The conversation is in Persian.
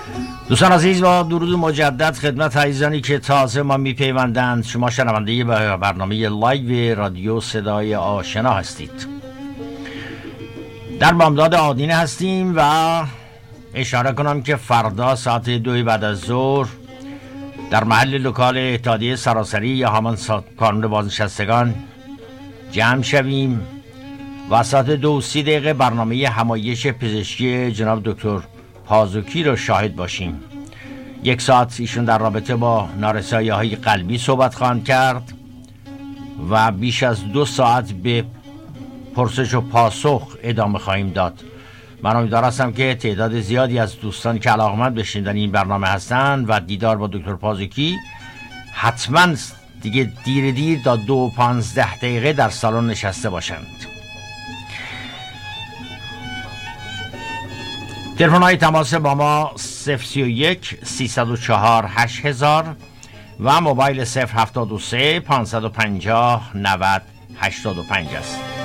دوستان عزیز، با درود مجدد خدمت عزیزانی که تازه ما میپیوندند. شما شنونده برنامه لایو رادیو صدای آشنا هستید. در بامداد آدینه هستیم و اشاره کنم که فردا ساعت 2 بعد از ظهر در محل لوکال اتحادیه سراسری یا همان کانون بازنشستگان جمع شویم و ساعت 2:30 برنامه همایش پزشکی جناب دکتر پازوکی رو شاهد باشیم. 1 ساعت ایشون در رابطه با نارسایی‌های قلبی صحبت خواهند کرد و بیش از 2 ساعت به پرسش و پاسخ ادامه خواهیم داد. من امیدوار هستم که تعداد زیادی از دوستان که علاقمند به شنیدن این برنامه هستند و دیدار با دکتر پازوکی حتما دیگه دیر تا 2:15 در سالن نشسته باشند. تلفن های تماس با ما 031 304 8000 و موبایل 073 550 90 85 است.